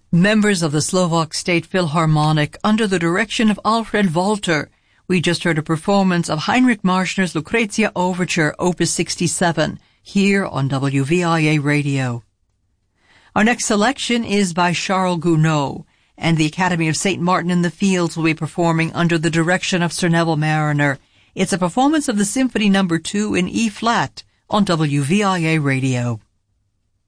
Members of the Slovak State Philharmonic under the direction of Alfred Walter. We just heard a performance of Heinrich Marschner's Lucrezia Overture, Opus 67, here on WVIA Radio. Our next selection is by Charles Gounod, and the Academy of St. Martin in the Fields will be performing under the direction of Sir Neville Marriner. It's a performance of the Symphony No. 2 in E-flat on WVIA Radio.